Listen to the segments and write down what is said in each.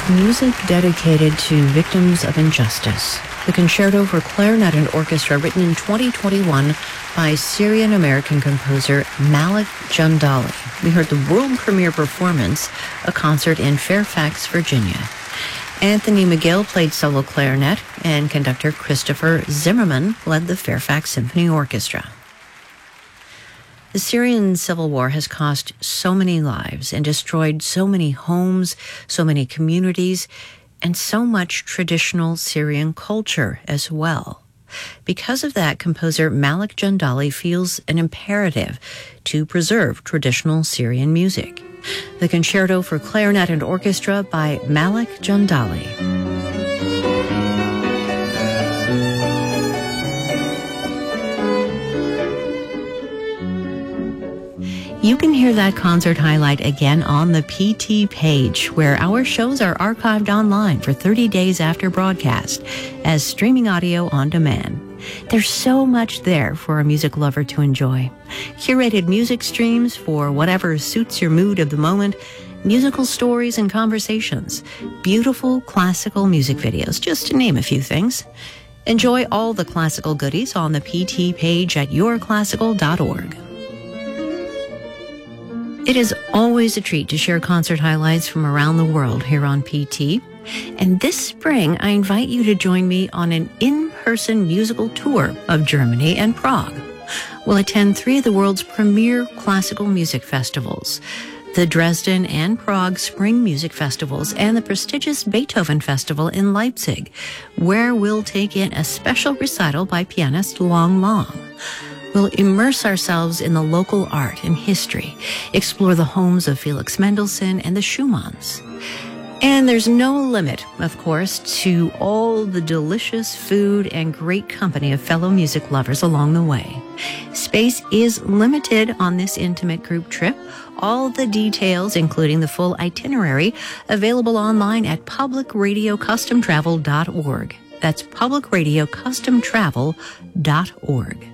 Music dedicated to victims of injustice. The Concerto for Clarinet and Orchestra, written in 2021 by Syrian-American composer Malik Jandali. We heard the world premiere performance, a concert in Fairfax, Virginia. Anthony McGill played solo clarinet, and conductor Christopher Zimmerman led the Fairfax Symphony Orchestra. The Syrian civil war has cost so many lives and destroyed so many homes, so many communities, and so much traditional Syrian culture as well. Because of that, composer Malik Jandali feels an imperative to preserve traditional Syrian music. The Concerto for Clarinet and Orchestra by Malik Jandali. You can hear that concert highlight again on the PT page, where our shows are archived online for 30 days after broadcast as streaming audio on demand. There's so much there for a music lover to enjoy. Curated music streams for whatever suits your mood of the moment, musical stories and conversations, beautiful classical music videos, just to name a few things. Enjoy all the classical goodies on the PT page at yourclassical.org. It is always a treat to share concert highlights from around the world here on PT. And this spring, I invite you to join me on an in-person musical tour of Germany and Prague. We'll attend 3 of the world's premier classical music festivals, the Dresden and Prague Spring Music Festivals and the prestigious Beethoven Festival in Leipzig, where we'll take in a special recital by pianist Long Long. We'll immerse ourselves in the local art and history, explore the homes of Felix Mendelssohn and the Schumanns. And there's no limit, of course, to all the delicious food and great company of fellow music lovers along the way. Space is limited on this intimate group trip. All the details, including the full itinerary, available online at publicradiocustomtravel.org. That's publicradiocustomtravel.org.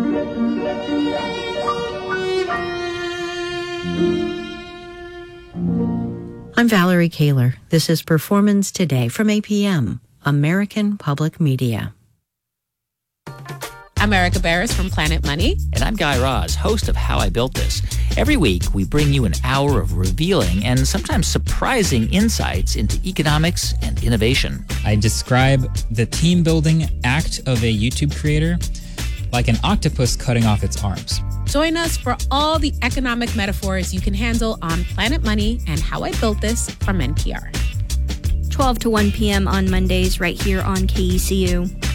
I'm Valerie Kaler. This is Performance Today from APM, American Public Media. I'm Erica Barris from Planet Money. And I'm Guy Raz, host of How I Built This. Every week, we bring you an hour of revealing and sometimes surprising insights into economics and innovation. I describe the team-building act of a YouTube creator like an octopus cutting off its arms. Join us for all the economic metaphors you can handle on Planet Money and How I Built This from NPR. 12 to 1 p.m. on Mondays right here on KECU.